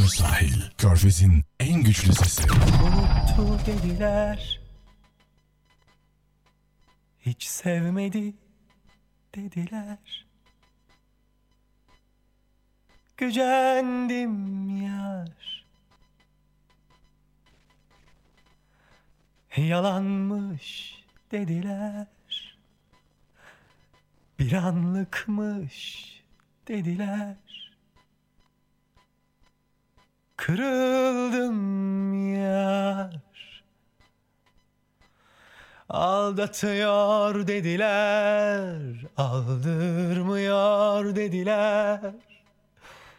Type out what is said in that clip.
sahil. Körfez'in en güçlü sesi. Unuttu dediler, hiç sevmedi dediler. Gücendim yar, yalanmış dediler. Bir anlıkmış dediler. Kırıldım yar, aldatıyor dediler, aldırmıyor dediler.